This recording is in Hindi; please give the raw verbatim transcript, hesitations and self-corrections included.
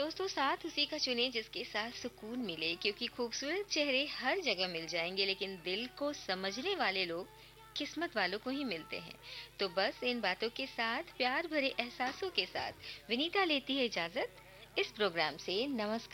दोस्तों साथ उसी का चुनें जिसके साथ सुकून मिले, क्योंकि खूबसूरत चेहरे हर जगह मिल जाएंगे लेकिन दिल को समझने वाले लोग किस्मत वालों को ही मिलते हैं। तो बस इन बातों के साथ, प्यार भरे एहसासों के साथ विनीता लेती है इजाजत इस प्रोग्राम से। नमस्कार।